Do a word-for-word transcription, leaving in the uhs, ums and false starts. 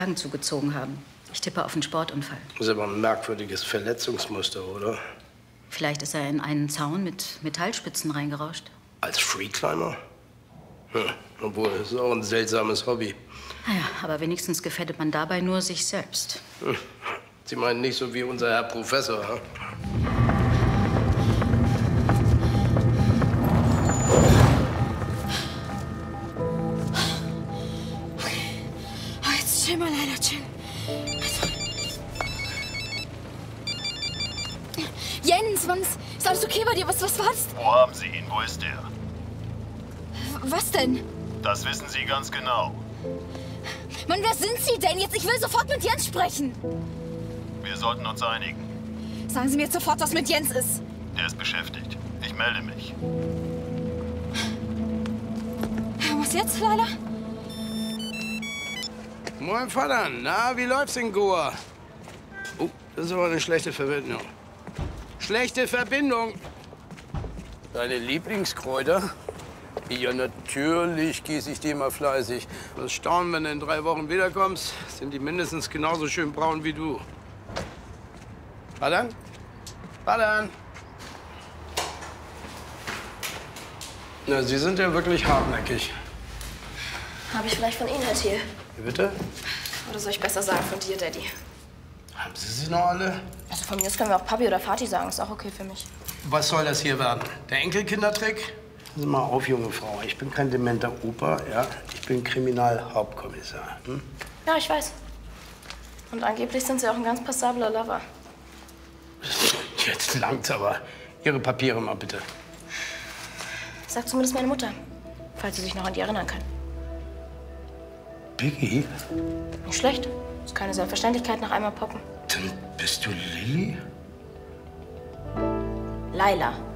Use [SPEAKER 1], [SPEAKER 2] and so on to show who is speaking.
[SPEAKER 1] zugezogen haben. Ich tippe auf einen Sportunfall.
[SPEAKER 2] Das ist aber ein merkwürdiges Verletzungsmuster, oder?
[SPEAKER 1] Vielleicht ist er in einen Zaun mit Metallspitzen reingerauscht.
[SPEAKER 2] Als Freeclimber? Hm, obwohl, das ist auch ein seltsames Hobby.
[SPEAKER 1] Naja, aber wenigstens gefährdet man dabei nur sich selbst.
[SPEAKER 2] Hm. Sie meinen nicht so wie unser Herr Professor, hm?
[SPEAKER 3] Chill mal, Leila, chill. Jens, Mann, ist alles okay bei dir? Was, was war's?
[SPEAKER 4] Wo haben Sie ihn? Wo ist er?
[SPEAKER 3] Was denn?
[SPEAKER 4] Das wissen Sie ganz genau.
[SPEAKER 3] Mann, wer sind Sie denn jetzt? Ich will sofort mit Jens sprechen.
[SPEAKER 4] Wir sollten uns einigen.
[SPEAKER 3] Sagen Sie mir jetzt sofort, was mit Jens ist.
[SPEAKER 4] Der ist beschäftigt. Ich melde mich.
[SPEAKER 3] Was jetzt, Leila?
[SPEAKER 2] Moin, Vater. Na, wie läuft's in Goa? Oh, das ist aber eine schlechte Verbindung. Schlechte Verbindung. Deine Lieblingskräuter? Ja, natürlich gieße ich die mal fleißig. Das Staunen, wenn du in drei Wochen wiederkommst, sind die mindestens genauso schön braun wie du. Vater? Vater? Na, Sie sind ja wirklich hartnäckig.
[SPEAKER 5] Habe ich vielleicht von Ihnen, Herr Thiel?
[SPEAKER 2] Wie bitte?
[SPEAKER 5] Oder soll ich besser sagen von dir, Daddy?
[SPEAKER 2] Haben Sie sie noch alle?
[SPEAKER 5] Also von mir aus können wir auch Papi oder Vati sagen. Ist auch okay für mich.
[SPEAKER 2] Was soll das hier werden? Der Enkelkindertrick? Pass mal auf, junge Frau. Ich bin kein dementer Opa, ja? Ich bin Kriminalhauptkommissar. Hm?
[SPEAKER 5] Ja, ich weiß. Und angeblich sind Sie auch ein ganz passabler Lover.
[SPEAKER 2] Jetzt langt's aber. Ihre Papiere mal bitte.
[SPEAKER 5] Sagt zumindest meine Mutter, falls Sie sich noch an die erinnern können.
[SPEAKER 2] Biggie?
[SPEAKER 5] Nicht schlecht. Ist keine Selbstverständlichkeit nach einmal poppen.
[SPEAKER 2] Dann bist du Lilly?
[SPEAKER 5] Leila.